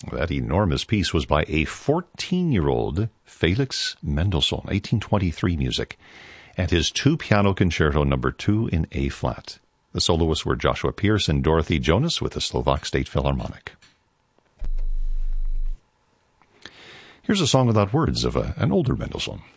That enormous piece was by a 14-year-old Felix Mendelssohn, 1823 music, and his two-piano concerto number 2 in A-flat. The soloists were Joshua Pierce and Dorothy Jonas with the Slovak State Philharmonic. Here's a song without words of an older Mendelssohn.